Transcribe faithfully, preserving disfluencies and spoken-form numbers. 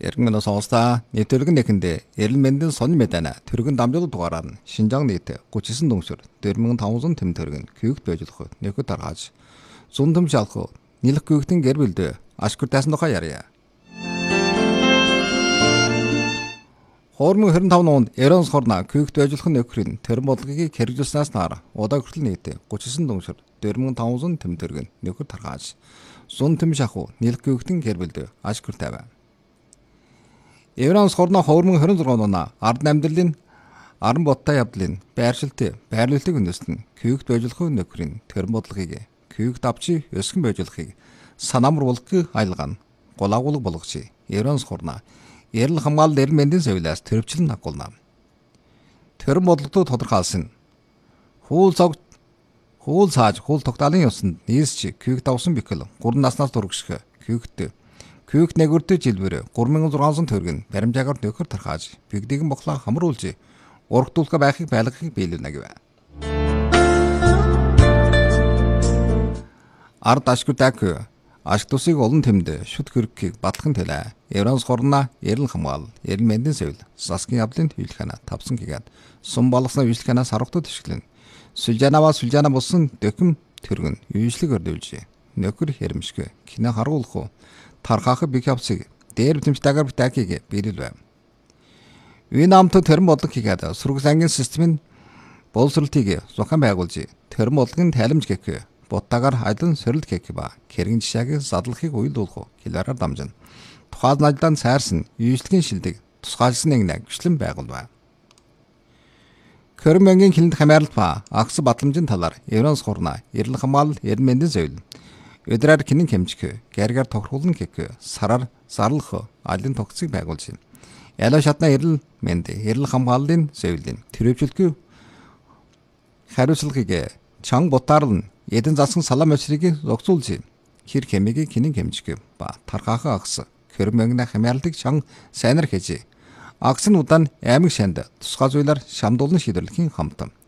Иргэн сонсоо нэвтрүүлэг нэхэндээ эрүүл мэндийн сонин мэдэнэ төргөн дамжуулалт дугаараар нь Шинжаан нийт гуч девять дүнсүр дөрвөн таван тэм төргөн күйгт байжлах нэхэд таргааж зүүн төм шалах нийлэх күйгтэн гэр бүлдээ ашгүр тайсан тухай ярья. Хоормон хорин таван онд Эронс хорна күйгт байжлах нөхрийн төрөн бодлогыг хэрэгжүүлснээс нар удаа хүртэл нийт гуч девять дүнсүр дөрвөн таван тэм төргөн нэхэд таргааж зүүн төм шахуу нийлэх күйгтэн гэр бүлдээ ашгүр тавиа. Эронс хорно хоормон хорин зургаан оноо ард амьдралын аран бодтой явдлын байршилт байрлуулалтыг үндэстэн күйгт байжлах нөхрийн төрөн бодлогыг күйгт авчи өсгөн байжлахыг санамар болгох айлгаан гулаагуулга болгоч. Эронс хорно эрэл хамгаалал эрэл мэндийн соёлоос төрөвчлөн агуулна. Төрөн бодлогоо тодорхойлсон. Хуул цаг хуул цааж хуул тогтоолын ёсонд нийсч күйгт авсан бикэл гурван наснаас дургших күйгт Күйгт нэгүртэй жилбэр гурван мянган зургаан төгрөг баримжаагаар нөхөр тархааж бигдийн бохлоо хамруулж урагдуулах байхыг байлгахыг биелүүлнэ гэв. Ард ашгүдаг ашг тусыг олон тэмд шүт хөрөгийг батлахын төлөө Эронс хорно эрэл хамгаал эрэл мэндийн соёл засгийн явдлын хөвлөханаа тавсан гэгээд сум болгосноо үйлчлэхэнаа сарвтууд тишгэлэн Сүлжанаваа Сүлжана болсон дөкөм төргөн үйлчлэг өрдөвлж нөхөр хэрэмшгэ кино харуулах тархаах бик явцыг дээр битэмжтэйгээр битакийг биелүүлв. Энэ амт төрөн бодлого хийгээд сургууль ангийн системийн боловсролтыг зохион байгуулж төрөн бодлогын тайлбарж гэх буттагаар аялан сорилт гэх ба кэргийн жишээг задлахыг уйлдуулах хэлээрээр дамжина. Тухайн ажилдаан сайрсан үйлчлэгийн шилдэг тусгайлсан нэг гүшлэн байгуулв. Хөрмөнгийн хилэнд хамааралт ба агс батламжийн талаар Эронс хорно эрэл хамгаалал эрэл мэндийн соёл өдрөөр кинэн хэмжих, гэргээр тохируулна гэх сараар зарлах алын тогтцыг байгуулж байна. Ялаа шатна эрэл мэнд эрэл хамгааллын соёлын төрөвчлөлгүй хариуцлагыг чанга бутаарлан эдэн зассан салам өсрийг зохицуулж хэр хэмэгийг кинэн хэмжих ба тархаахан агс хөрмөнгөний хамаарлыг чанга сайнар хийж агс нь удаан аймаг шанд тусгай зүйлээр шамдуулан шийдвэрлэхийн хамт.